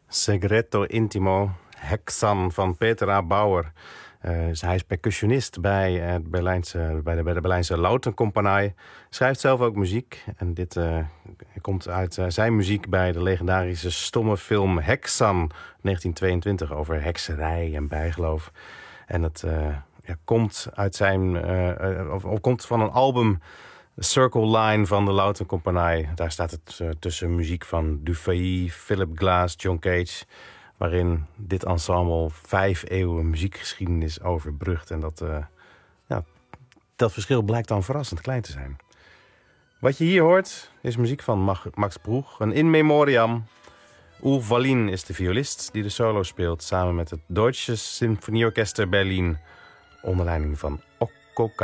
Segreto Intimo, Hexan van Peter A. Bauer. Hij is percussionist bij de Berlijnse Lautenkompanie. Schrijft zelf ook muziek. En dit komt uit zijn muziek bij de legendarische stomme film Hexan 1922 over hekserij en bijgeloof. En het komt uit komt van een album Circle Line van de Lautenkompanie. Daar staat het tussen muziek van Dufay, Philip Glass, John Cage, waarin dit ensemble 5 eeuwen muziekgeschiedenis overbrugt. En dat verschil blijkt dan verrassend klein te zijn. Wat je hier hoort is muziek van Max Bruch, een in memoriam. Ulf Wallin is de violist die de solo speelt samen met het Deutsche Sinfonieorchester Berlin onder leiding van Okko